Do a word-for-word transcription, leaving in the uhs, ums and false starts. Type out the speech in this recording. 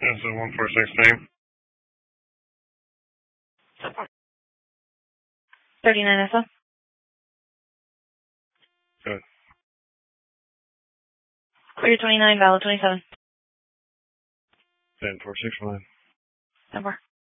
That's a one four six name. thirty-nine S L. Good. Clear twenty-nine, valid twenty-seven. ten four six one. Number.